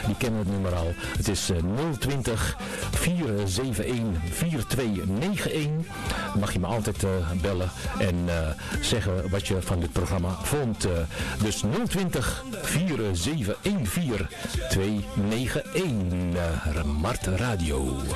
die kennen het nummer al. Het is 020 471 4291. Dan mag je me altijd bellen en zeggen wat je van dit programma vond. Dus 020 471 4291. Mart Radio.